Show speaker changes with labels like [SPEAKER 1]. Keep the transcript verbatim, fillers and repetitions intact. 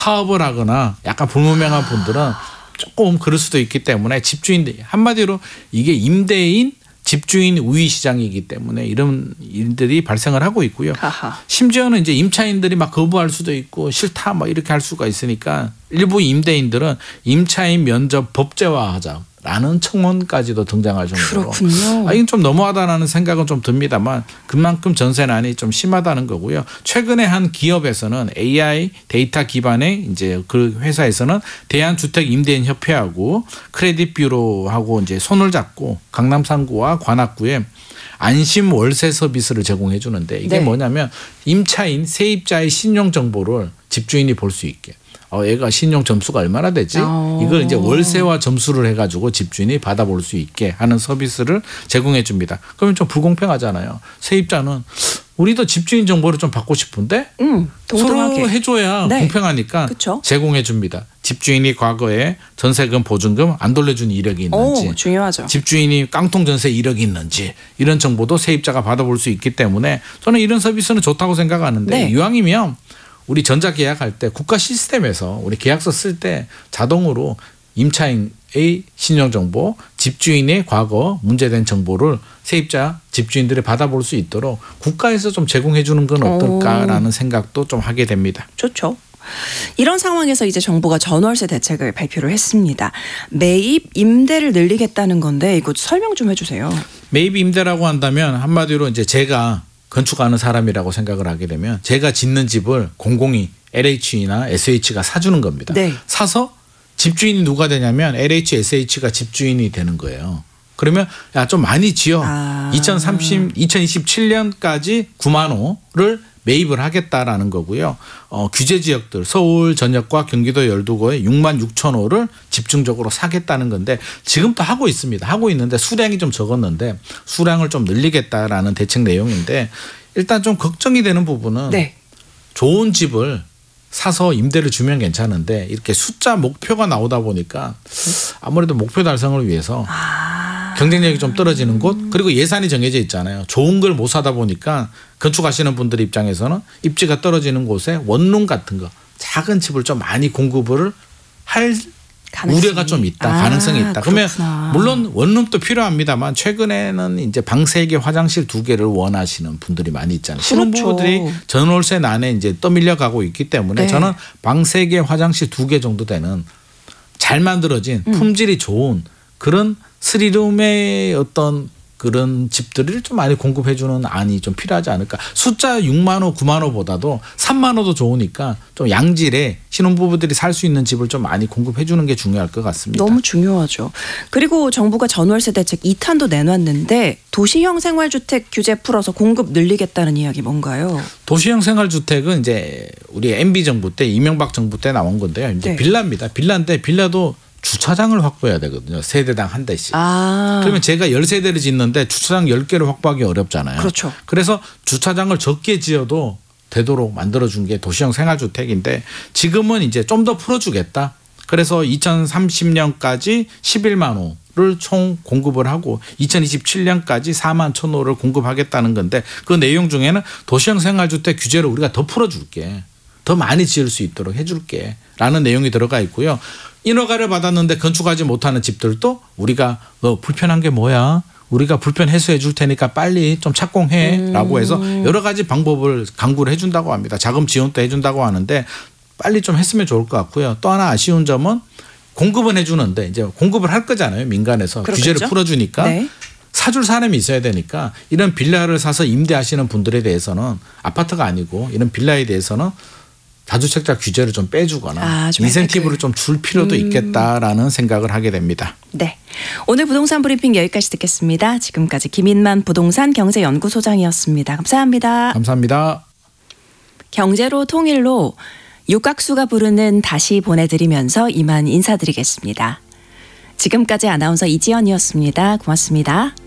[SPEAKER 1] 사업을 하거나 약간 불문명한 분들은 조금 그럴 수도 있기 때문에 집주인들 한마디로 이게 임대인 집주인 우위 시장이기 때문에 이런 일들이 발생을 하고 있고요.
[SPEAKER 2] 하하.
[SPEAKER 1] 심지어는 이제 임차인들이 막 거부할 수도 있고 싫다 막 이렇게 할 수가 있으니까 일부 임대인들은 임차인 면접 법제화하자. 라는 청원까지도 등장할 정도로.
[SPEAKER 2] 그렇군요.
[SPEAKER 1] 아, 이건 좀 너무하다라는 생각은 좀 듭니다만 그만큼 전세난이 좀 심하다는 거고요. 최근에 한 기업에서는 에이아이 데이터 기반의 이제 그 회사에서는 대한주택임대인협회하고 크레딧뷰로하고 이제 손을 잡고 강남 삼구와 관악구에 안심 월세 서비스를 제공해 주는데 이게
[SPEAKER 2] 네.
[SPEAKER 1] 뭐냐면 임차인 세입자의 신용 정보를 집주인이 볼 수 있게. 어, 얘가 신용 점수가 얼마나 되지?
[SPEAKER 2] 오.
[SPEAKER 1] 이걸 이제 월세와 점수를 해가지고 집주인이 받아볼 수 있게 하는 서비스를 제공해 줍니다. 그러면 좀 불공평하잖아요. 세입자는 우리도 집주인 정보를 좀 받고 싶은데
[SPEAKER 2] 음, 동등하게.
[SPEAKER 1] 서로 해줘야
[SPEAKER 2] 네.
[SPEAKER 1] 공평하니까
[SPEAKER 2] 그쵸?
[SPEAKER 1] 제공해 줍니다. 집주인이 과거에 전세금 보증금 안 돌려준 이력이 있는지
[SPEAKER 2] 오, 중요하죠.
[SPEAKER 1] 집주인이 깡통 전세 이력이 있는지 이런 정보도 세입자가 받아볼 수 있기 때문에 저는 이런 서비스는 좋다고 생각하는데
[SPEAKER 2] 네.
[SPEAKER 1] 이왕이면 우리 전자 계약할 때 국가 시스템에서 우리 계약서 쓸 때 자동으로 임차인의 신용정보, 집주인의 과거 문제된 정보를 세입자, 집주인들이 받아볼 수 있도록 국가에서 좀 제공해 주는 건 어떨까라는
[SPEAKER 2] 오.
[SPEAKER 1] 생각도 좀 하게 됩니다.
[SPEAKER 2] 좋죠. 이런 상황에서 이제 정부가 전월세 대책을 발표를 했습니다. 매입 임대를 늘리겠다는 건데 이거 설명 좀 해주세요.
[SPEAKER 1] 매입 임대라고 한다면 한마디로 이제 제가 건축하는 사람이라고 생각을 하게 되면 제가 짓는 집을 공공이 엘에이치나 에스에이치가 사주는 겁니다.
[SPEAKER 2] 네.
[SPEAKER 1] 사서 집주인이 누가 되냐면 엘에이치, 에스에이치가 집주인이 되는 거예요. 그러면 야, 좀 많이 지어.
[SPEAKER 2] 아.
[SPEAKER 1] 이천삼십, 이천이십칠 년까지 구만 호를 매입을 하겠다라는 거고요. 어, 규제 지역들 서울 전역과 경기도 열두 구에 육만 육천 호를 집중적으로 사겠다는 건데 지금도 하고 있습니다. 하고 있는데 수량이 좀 적었는데 수량을 좀 늘리겠다라는 대책 내용인데 일단 좀 걱정이 되는 부분은
[SPEAKER 2] 네.
[SPEAKER 1] 좋은 집을 사서 임대를 주면 괜찮은데 이렇게 숫자 목표가 나오다 보니까 아무래도 목표 달성을 위해서
[SPEAKER 2] 아.
[SPEAKER 1] 경쟁력이 좀 떨어지는 곳 그리고 예산이 정해져 있잖아요. 좋은 걸 못 사다 보니까 건축하시는 분들 입장에서는 입지가 떨어지는 곳에 원룸 같은 거 작은 집을 좀 많이 공급을 할
[SPEAKER 2] 가능성이.
[SPEAKER 1] 우려가 좀 있다.
[SPEAKER 2] 아,
[SPEAKER 1] 가능성이 있다. 그러면
[SPEAKER 2] 그렇구나.
[SPEAKER 1] 물론 원룸도 필요합니다만 최근에는 이제 방 세 개 화장실 두 개를 원하시는 분들이 많이 있잖아요.
[SPEAKER 2] 그렇죠.
[SPEAKER 1] 신혼부부들이 전월세 난에 이제 떠밀려 가고 있기 때문에
[SPEAKER 2] 네.
[SPEAKER 1] 저는 방 세 개 화장실 두 개 정도 되는 잘 만들어진
[SPEAKER 2] 음.
[SPEAKER 1] 품질이 좋은 그런 쓰리룸의 어떤 그런 집들을 좀 많이 공급해 주는 안이 좀 필요하지 않을까. 숫자 육만 호, 구만 호보다도 삼만 호도 좋으니까 좀 양질의 신혼부부들이 살 수 있는 집을 좀 많이 공급해 주는 게 중요할 것 같습니다.
[SPEAKER 2] 너무 중요하죠. 그리고 정부가 전월세 대책 이 탄도 내놨는데 도시형 생활주택 규제 풀어서 공급 늘리겠다는 이야기 뭔가요?
[SPEAKER 1] 도시형 생활주택은 이제 우리 엠비 정부 때 이명박 정부 때 나온 건데요. 이제
[SPEAKER 2] 네.
[SPEAKER 1] 빌라입니다. 빌라인데 빌라도 주차장을 확보해야 되거든요. 세대당 한 대씩.
[SPEAKER 2] 아.
[SPEAKER 1] 그러면 제가 열 세대를 짓는데 주차장 열 개를 확보하기 어렵잖아요.
[SPEAKER 2] 그렇죠.
[SPEAKER 1] 그래서 주차장을 적게 지어도 되도록 만들어준 게 도시형 생활주택인데 지금은 이제 좀 더 풀어주겠다. 그래서 이천삼십 년까지 십일만 호를 총 공급을 하고 이천이십칠 년까지 사만 천 호를 공급하겠다는 건데 그 내용 중에는 도시형 생활주택 규제를 우리가 더 풀어줄게. 더 많이 지을 수 있도록 해줄게. 라는 내용이 들어가 있고요. 인허가를 받았는데 건축하지 못하는 집들도 우리가 너 불편한 게 뭐야? 우리가 불편 해소해 줄 테니까 빨리 좀 착공해
[SPEAKER 2] 음.
[SPEAKER 1] 라고 해서 여러 가지 방법을 강구를 해준다고 합니다. 자금 지원도 해준다고 하는데 빨리 좀 했으면 좋을 것 같고요. 또 하나 아쉬운 점은 공급은 해주는데 이제 공급을 할 거잖아요. 민간에서
[SPEAKER 2] 그렇겠죠?
[SPEAKER 1] 규제를 풀어주니까
[SPEAKER 2] 네.
[SPEAKER 1] 사줄 사람이 있어야 되니까 이런 빌라를 사서 임대하시는 분들에 대해서는 아파트가 아니고 이런 빌라에 대해서는 다주택자 규제를 좀 빼주거나
[SPEAKER 2] 아, 좀
[SPEAKER 1] 인센티브를 좀 줄 필요도
[SPEAKER 2] 음.
[SPEAKER 1] 있겠다라는 생각을 하게 됩니다.
[SPEAKER 2] 네. 오늘 부동산 브리핑 여기까지 듣겠습니다. 지금까지 김인만 부동산 경제연구소장이었습니다. 감사합니다.
[SPEAKER 1] 감사합니다.
[SPEAKER 2] 경제로 통일로 육각수가 부르는 다시 보내드리면서 이만 인사드리겠습니다. 지금까지 아나운서 이지연이었습니다. 고맙습니다.